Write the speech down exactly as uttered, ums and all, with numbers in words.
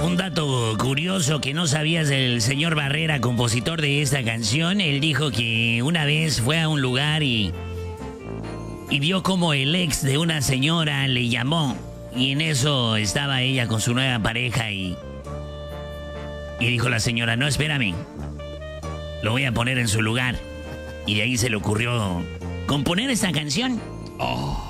Un dato curioso que no sabías del señor Barrera, compositor de esta canción. Él dijo que una vez fue a un lugar y, y vio como el ex de una señora le llamó. Y en eso estaba ella con su nueva pareja y, y dijo la señora, no, espérame, lo voy a poner en su lugar. Y de ahí se le ocurrió componer esta canción. Oh.